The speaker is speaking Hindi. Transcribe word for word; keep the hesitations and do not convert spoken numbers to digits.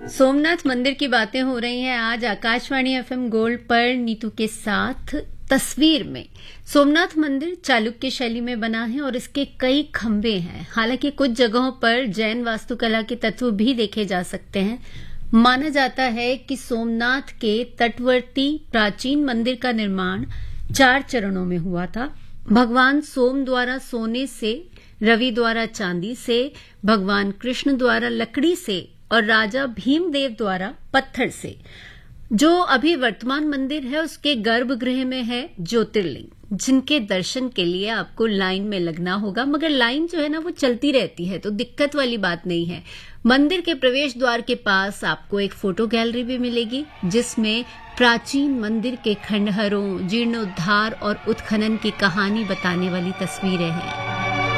सोमनाथ मंदिर की बातें हो रही हैं आज आकाशवाणी एफएम गोल्ड पर नीतू के साथ। तस्वीर में सोमनाथ मंदिर चालुक्य शैली में बना है और इसके कई खंभे हैं। हालांकि कुछ जगहों पर जैन वास्तुकला के तत्व भी देखे जा सकते हैं। माना जाता है कि सोमनाथ के तटवर्ती प्राचीन मंदिर का निर्माण चार चरणों में हुआ था। भगवान सोम द्वारा सोने से, रवि द्वारा चांदी से, भगवान कृष्ण द्वारा लकड़ी से और राजा भीमदेव द्वारा पत्थर से। जो अभी वर्तमान मंदिर है उसके गर्भगृह में है ज्योतिर्लिंग, जिनके दर्शन के लिए आपको लाइन में लगना होगा, मगर लाइन जो है ना वो चलती रहती है, तो दिक्कत वाली बात नहीं है। मंदिर के प्रवेश द्वार के पास आपको एक फोटो गैलरी भी मिलेगी जिसमें प्राचीन मंदिर के खंडहरों, जीर्णोद्धार और उत्खनन की कहानी बताने वाली तस्वीरें हैं।